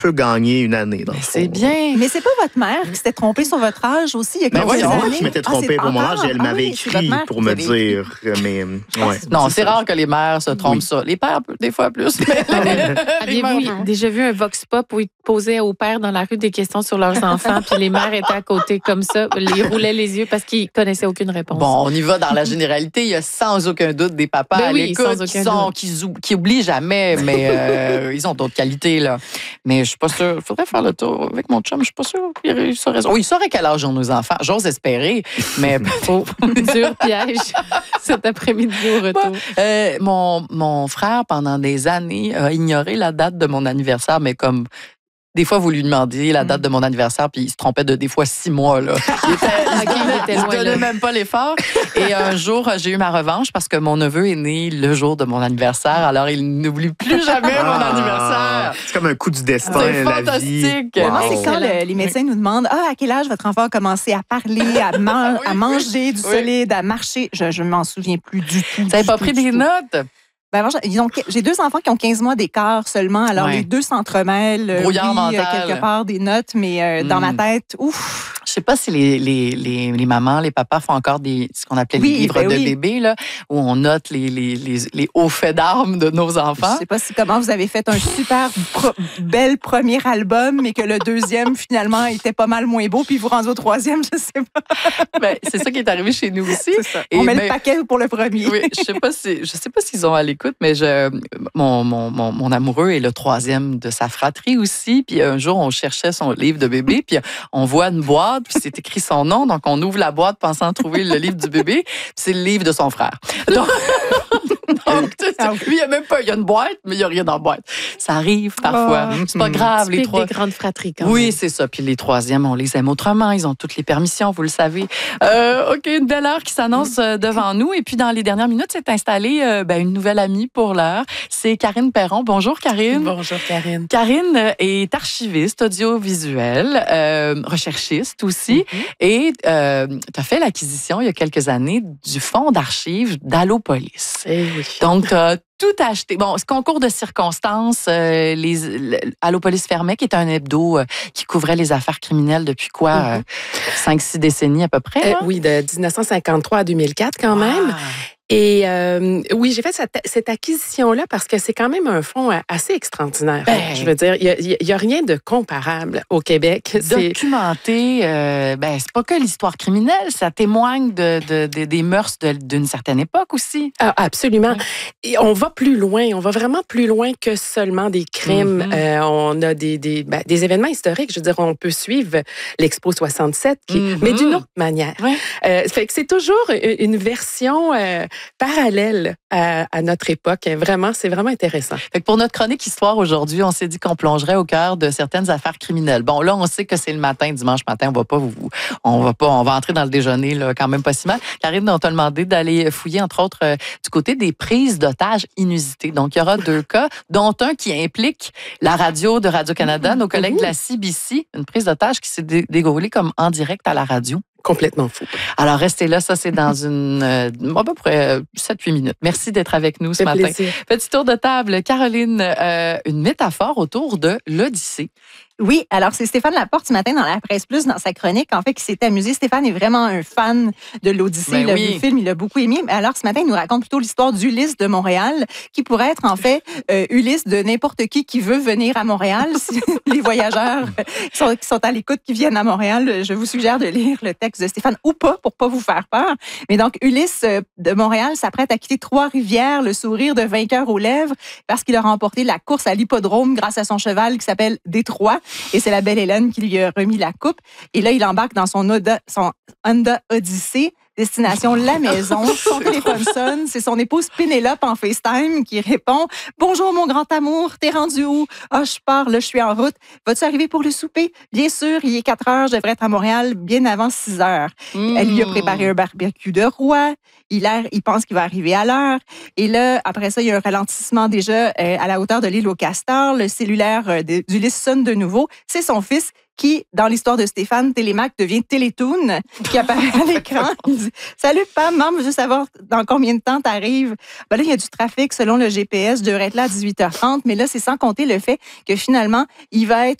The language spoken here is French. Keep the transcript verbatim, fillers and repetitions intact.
peux gagner une année. C'est bien. Mais c'est pas votre mère qui s'était trompée sur votre âge aussi il y a quelques ben oui, années? c'est moi qui m'étais trompée ah, pour mon âge encore? et elle m'avait ah, oui, écrit pour me dire. Mais, ouais, non, c'est, c'est rare que les mères se trompent oui. ça. Les pères, des fois plus. Mais Aviez-vous déjà vu un vox pop où ils posaient aux pères dans la rue des questions sur leurs enfants, puis les mères étaient à côté comme ça, ils roulaient les yeux parce qu'ils connaissaient aucune réponse. Bon, on y va dans la généralité. Il y a sans aucun doute des papas ben à oui, l'écoute qui, sont, qui, qui oublient jamais, mais euh, ils ont d'autres qualités, là. Mais je suis pas sûre. Il faudrait faire le tour avec mon chum. Je suis pas sûre qu'il saurait. Oui, il saurait quel âge ont nos enfants. J'ose espérer, mais oh, dur piège cet après-midi au retour. Euh, mon, mon frère, pendant des années, a ignoré la date de mon anniversaire, mais comme... Des fois, vous lui demandiez la date de mon anniversaire, puis il se trompait de des fois six mois. Là. Il était, il okay, il était il loin, se donnait même pas l'effort. Et un jour, j'ai eu ma revanche parce que mon neveu est né le jour de mon anniversaire. Alors, il n'oublie plus jamais ah, mon anniversaire. C'est comme un coup du destin, c'est la fantastique. vie. Wow. Moi, c'est quand le, les médecins nous demandent ah, à quel âge votre enfant a commencé à parler, à, man- oui, à manger du oui. solide, à marcher. Je ne m'en souviens plus du tout. Vous n'avez pas tout, pris du des tout. notes? Ben, moi, ils ont, j'ai deux enfants qui ont quinze mois d'écart seulement. Alors, Ouais. les deux s'entremêlent. Brouillard oui, mental. quelque part, des notes, mais euh, mm. dans ma tête, ouf. Je sais pas si les, les, les, les mamans, les papas font encore des, ce qu'on appelait oui, les livres ben de oui. bébés, là, où on note les, les, les, les hauts faits d'armes de nos enfants. Je sais pas si comment vous avez fait un super pro- bel premier album, mais que le deuxième, finalement, était pas mal moins beau, puis vous rendez au troisième, je sais pas. Ben, c'est ça qui est arrivé chez nous aussi. C'est ça. Et on met ben, le paquet pour le premier. Oui, je sais pas si, je sais pas s'ils ont à l'écoute, mais je, mon, mon, mon, mon amoureux est le troisième de sa fratrie aussi. Puis un jour, on cherchait son livre de bébé, puis on voit une boîte, puis c'est écrit son nom. Donc, on ouvre la boîte pensant trouver le livre du bébé. Puis c'est le livre de son frère. Donc, donc lui, il n'y a même pas. Il y a une boîte, mais il n'y a rien dans la boîte. Ça arrive parfois. Oh, c'est pas grave. Les les trois. des grandes fratries, quand oui, même. c'est ça. Puis les troisièmes, on les aime autrement. Ils ont toutes les permissions, vous le savez. Euh, OK, une belle heure qui s'annonce devant nous. Et puis, dans les dernières minutes, s'est installée euh, ben, une nouvelle amie pour l'heure. C'est Karine Perron. Bonjour, Karine. Bonjour, Karine. Karine est archiviste audiovisuelle, euh, recherchiste aussi. Mm-hmm. Et euh, tu as fait l'acquisition, il y a quelques années, du fonds d'archives d'Allopolis. Eh oui. Donc, tu as tout acheté. Bon, ce concours de circonstances, euh, les, Allopolis fermait, qui est un hebdo euh, qui couvrait les affaires criminelles depuis quoi? Mm-hmm. euh, cinq six décennies à peu près? Euh, oui, de dix-neuf cent cinquante-trois à deux mille quatre quand même. Ah. Et euh, oui, j'ai fait cette, cette acquisition-là parce que c'est quand même un fonds assez extraordinaire. Ben, je veux dire, il n'y a, a rien de comparable au Québec. Documenté, euh, ben, c'est pas que l'histoire criminelle, ça témoigne de, de, de, des mœurs de, d'une certaine époque aussi. Ah, absolument. Et on va plus loin, on va vraiment plus loin que seulement des crimes. Mm-hmm. Euh, on a des, des, ben, des événements historiques. Je veux dire, on peut suivre l'Expo soixante-sept, qui, mm-hmm. mais d'une autre manière. Ouais. Euh, fait que c'est toujours une version... Euh, parallèle à, à notre époque. Vraiment, c'est vraiment intéressant. Fait que pour notre chronique histoire aujourd'hui, on s'est dit qu'on plongerait au cœur de certaines affaires criminelles. Bon, là, on sait que c'est le matin, dimanche matin, on va pas vous, on va pas, on va entrer dans le déjeuner là, quand même pas si mal. Karine, on t'a demandé d'aller fouiller, entre autres, euh, du côté des prises d'otages inusitées. Donc, il y aura deux cas, dont un qui implique la radio de Radio-Canada, nos collègues de la C B C, une prise d'otage qui s'est dé- déroulée comme en direct à la radio. Complètement fou. Alors, restez là. Ça, c'est dans une, euh, à peu près sept huit minutes. Merci d'être avec nous ce C'est matin. Plaisir. Petit tour de table. Caroline, euh, une métaphore autour de l'Odyssée. Oui, alors c'est Stéphane Laporte ce matin dans la Presse Plus, dans sa chronique, en fait, qui s'est amusé. Stéphane est vraiment un fan de l'Odyssée. Ben il a oui. vu le film, il l'a beaucoup aimé. Mais alors, ce matin, il nous raconte plutôt l'histoire d'Ulysse de Montréal, qui pourrait être, en fait, euh, Ulysse de n'importe qui qui veut venir à Montréal. Si les voyageurs qui sont, qui sont à l'écoute, qui viennent à Montréal, je vous suggère de lire le texte de Stéphane, ou pas, pour pas vous faire peur. Mais donc, Ulysse de Montréal s'apprête à quitter Trois-Rivières, le sourire de vainqueur aux lèvres, parce qu'il a remporté la course à l'hippodrome grâce à son cheval qui s'appelle Détroit. Et c'est la belle Hélène qui lui a remis la coupe. Et là, il embarque dans son, Oda, son Honda Odyssey, destination la maison. Son téléphone sonne. C'est son épouse Pénélope en FaceTime qui répond « Bonjour, mon grand amour. T'es rendu où? Ah, oh, je pars. Là, je suis en route. Vas-tu arriver pour le souper? Bien sûr, il est quatre heures. Je devrais être à Montréal bien avant six heures. Mmh. Elle lui a préparé un barbecue de roi. Il, a, il pense qu'il va arriver à l'heure. Et là, après ça, il y a un ralentissement déjà euh, à la hauteur de l'île aux Castors. Le cellulaire euh, d'Ulysse sonne de nouveau. C'est son fils qui, dans l'histoire de Stéphane, Télémac devient Télétoon, qui apparaît à l'écran. Il dit « Salut Pam, maman, je veux savoir dans combien de temps t'arrives. » Ben là, il y a du trafic selon le G P S, je devrais être là à dix-huit heures trente, mais là, c'est sans compter le fait que finalement, il va être